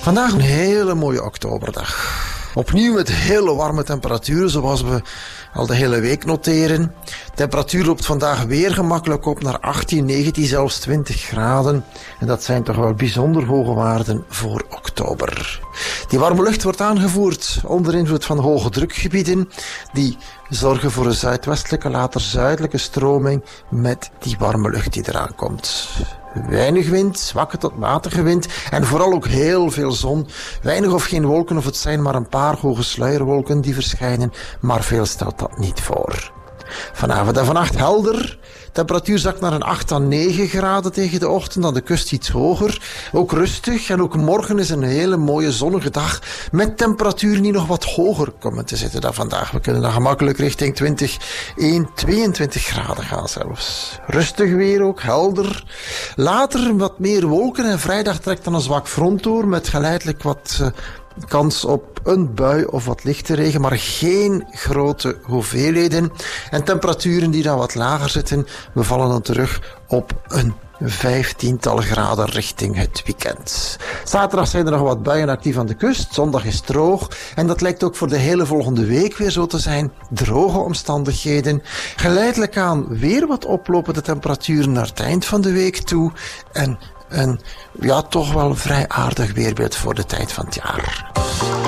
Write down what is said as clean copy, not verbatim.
Vandaag een hele mooie oktoberdag. Opnieuw met hele warme temperaturen, zoals we al de hele week noteren. De temperatuur loopt vandaag weer gemakkelijk op naar 18, 19, zelfs 20 graden. En dat zijn toch wel bijzonder hoge waarden voor oktober. Die warme lucht wordt aangevoerd onder invloed van hoge drukgebieden. Die zorgen voor een zuidwestelijke, later zuidelijke stroming met die warme lucht die eraan komt. Weinig wind, zwakke tot matige wind en vooral ook heel veel zon. Weinig of geen wolken, of het zijn maar een paar hoge sluierwolken die verschijnen, maar veel stelt dat niet voor. Vanavond en vannacht helder. Temperatuur zakt naar een 8 à 9 graden tegen de ochtend, aan de kust iets hoger. Ook rustig en ook morgen is een hele mooie zonnige dag met temperaturen die nog wat hoger komen te zitten dan vandaag. We kunnen dan gemakkelijk richting 22 graden gaan zelfs. Rustig weer ook, helder. Later wat meer wolken en vrijdag trekt dan een zwak front door met geleidelijk wat kans op een bui of wat lichte regen, maar geen grote hoeveelheden. En temperaturen die dan wat lager zitten, we vallen dan terug op een 15-tal graden richting het weekend. Zaterdag zijn er nog wat buien actief aan de kust. Zondag is droog. En dat lijkt ook voor de hele volgende week weer zo te zijn. Droge omstandigheden. Geleidelijk aan weer wat oplopen de temperaturen naar het eind van de week toe. En een toch wel vrij aardig weerbeeld voor de tijd van het jaar.